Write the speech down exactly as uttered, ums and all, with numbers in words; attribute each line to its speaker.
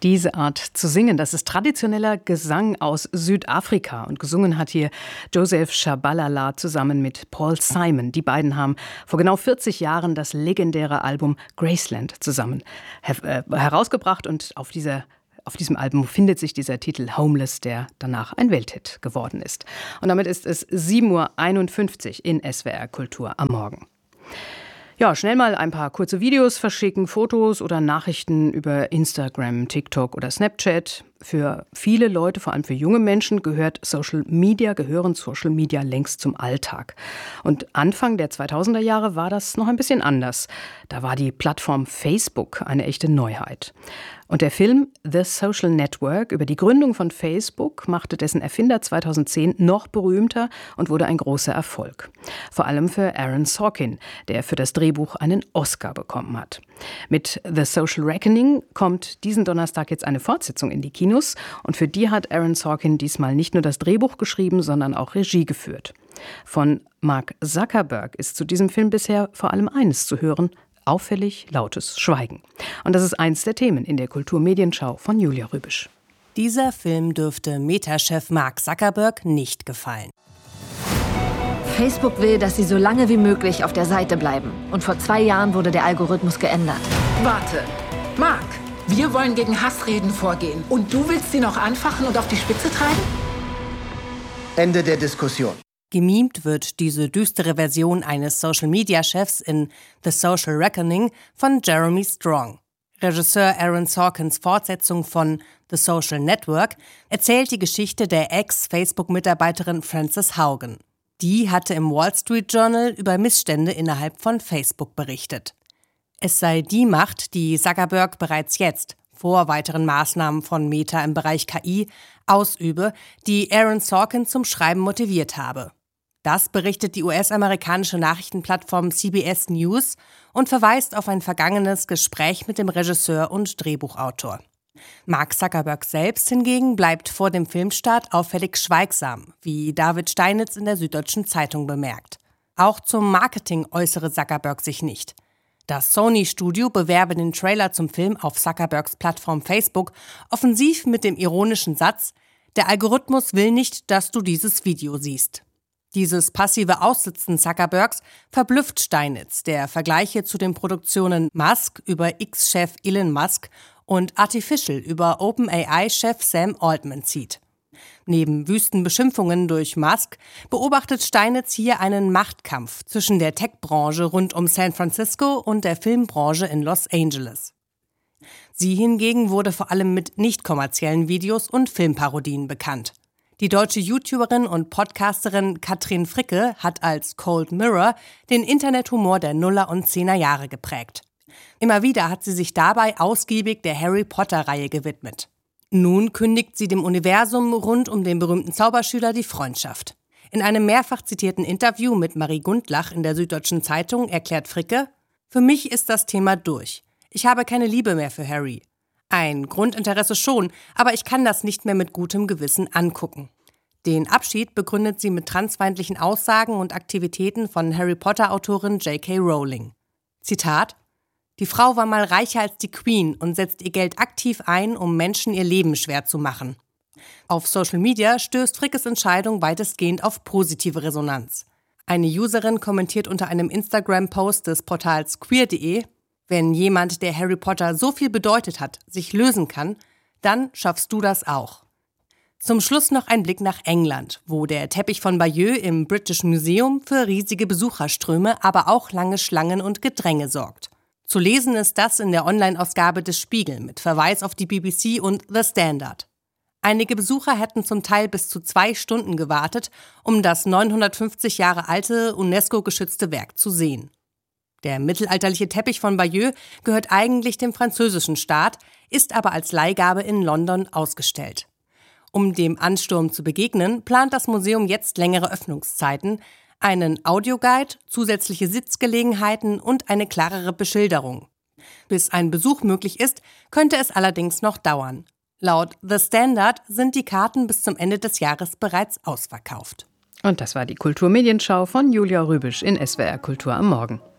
Speaker 1: Diese Art zu singen, das ist traditioneller Gesang aus Südafrika. Und gesungen hat hier Joseph Shabalala zusammen mit Paul Simon. Die beiden haben vor genau vierzig Jahren das legendäre Album Graceland zusammen her- äh, herausgebracht. Und auf dieser Auf diesem Album findet sich dieser Titel Homeless, der danach ein Welthit geworden ist. Und damit ist es sieben Uhr einundfünfzig in S W R Kultur am Morgen. Ja, schnell mal ein paar kurze Videos verschicken, Fotos oder Nachrichten über Instagram, TikTok oder Snapchat. Für viele Leute, vor allem für junge Menschen, gehört Social Media, gehören Social Media längst zum Alltag. Und Anfang der zweitausender Jahre war das noch ein bisschen anders. Da war die Plattform Facebook eine echte Neuheit. Und der Film The Social Network über die Gründung von Facebook machte dessen Erfinder zweitausendzehn noch berühmter und wurde ein großer Erfolg. Vor allem für Aaron Sorkin, der für das Drehbuch einen Oscar bekommen hat. Mit The Social Reckoning kommt diesen Donnerstag jetzt eine Fortsetzung in die Kinos. Und für die hat Aaron Sorkin diesmal nicht nur das Drehbuch geschrieben, sondern auch Regie geführt. Von Mark Zuckerberg ist zu diesem Film bisher vor allem eines zu hören: auffällig lautes Schweigen. Und das ist eins der Themen in der Kulturmedienschau von Julia Rübisch.
Speaker 2: Dieser Film dürfte Meta-Chef Mark Zuckerberg nicht gefallen.
Speaker 3: Facebook will, dass Sie so lange wie möglich auf der Seite bleiben. Und vor zwei Jahren wurde der Algorithmus geändert.
Speaker 4: Warte, Mark, wir wollen gegen Hassreden vorgehen. Und du willst sie noch anfachen und auf die Spitze treiben?
Speaker 5: Ende der Diskussion.
Speaker 2: Gemimt wird diese düstere Version eines Social-Media-Chefs in The Social Reckoning von Jeremy Strong. Regisseur Aaron Sorkins Fortsetzung von The Social Network erzählt die Geschichte der Ex-Facebook-Mitarbeiterin Frances Haugen. Die hatte im Wall Street Journal über Missstände innerhalb von Facebook berichtet. Es sei die Macht, die Zuckerberg bereits jetzt, vor weiteren Maßnahmen von Meta im Bereich K I, ausübe, die Aaron Sorkin zum Schreiben motiviert habe. Das berichtet die U S-amerikanische Nachrichtenplattform C B S News und verweist auf ein vergangenes Gespräch mit dem Regisseur und Drehbuchautor. Mark Zuckerberg selbst hingegen bleibt vor dem Filmstart auffällig schweigsam, wie David Steinitz in der Süddeutschen Zeitung bemerkt. Auch zum Marketing äußere Zuckerberg sich nicht. Das Sony-Studio bewerbe den Trailer zum Film auf Zuckerbergs Plattform Facebook offensiv mit dem ironischen Satz: Der Algorithmus will nicht, dass du dieses Video siehst. Dieses passive Aussitzen Zuckerbergs verblüfft Steinitz, der Vergleiche zu den Produktionen Musk über X-Chef Elon Musk und Artificial über OpenAI-Chef Sam Altman zieht. Neben wüsten Beschimpfungen durch Musk beobachtet Steinitz hier einen Machtkampf zwischen der Tech-Branche rund um San Francisco und der Filmbranche in Los Angeles. Sie hingegen wurde vor allem mit nicht kommerziellen Videos und Filmparodien bekannt. Die deutsche YouTuberin und Podcasterin Katrin Fricke hat als Cold Mirror den Internethumor der Nuller- und Zehner-Jahre geprägt. Immer wieder hat sie sich dabei ausgiebig der Harry-Potter-Reihe gewidmet. Nun kündigt sie dem Universum rund um den berühmten Zauberschüler die Freundschaft. In einem mehrfach zitierten Interview mit Marie Gundlach in der Süddeutschen Zeitung erklärt Fricke: Für mich ist das Thema durch. Ich habe keine Liebe mehr für Harry. Ein Grundinteresse schon, aber ich kann das nicht mehr mit gutem Gewissen angucken. Den Abschied begründet sie mit transfeindlichen Aussagen und Aktivitäten von Harry-Potter-Autorin J K Rowling. Zitat: Die Frau war mal reicher als die Queen und setzt ihr Geld aktiv ein, um Menschen ihr Leben schwer zu machen. Auf Social Media stößt Frickes Entscheidung weitestgehend auf positive Resonanz. Eine Userin kommentiert unter einem Instagram-Post des Portals queer punkt de: Wenn jemand, der Harry Potter so viel bedeutet hat, sich lösen kann, dann schaffst du das auch. Zum Schluss noch ein Blick nach England, wo der Teppich von Bayeux im British Museum für riesige Besucherströme, aber auch lange Schlangen und Gedränge sorgt. Zu lesen ist das in der Online-Ausgabe des Spiegel mit Verweis auf die B B C und The Standard. Einige Besucher hätten zum Teil bis zu zwei Stunden gewartet, um das neunhundertfünfzig Jahre alte, UNESCO-geschützte Werk zu sehen. Der mittelalterliche Teppich von Bayeux gehört eigentlich dem französischen Staat, ist aber als Leihgabe in London ausgestellt. Um dem Ansturm zu begegnen, plant das Museum jetzt längere Öffnungszeiten, einen Audioguide, zusätzliche Sitzgelegenheiten und eine klarere Beschilderung. Bis ein Besuch möglich ist, könnte es allerdings noch dauern. Laut The Standard sind die Karten bis zum Ende des Jahres bereits ausverkauft.
Speaker 1: Und das war die Kulturmedienschau von Julia Rübisch in S W R Kultur am Morgen.